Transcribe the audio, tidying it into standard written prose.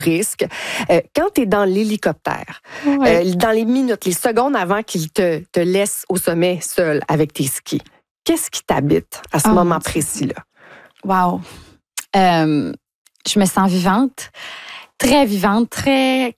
risque. Quand tu es dans l'hélicoptère, dans les minutes, les secondes avant qu'il te laisse au sommet seul avec tes skis, qu'est-ce qui t'habite à ce moment précis-là? Wow! Je me sens vivante, très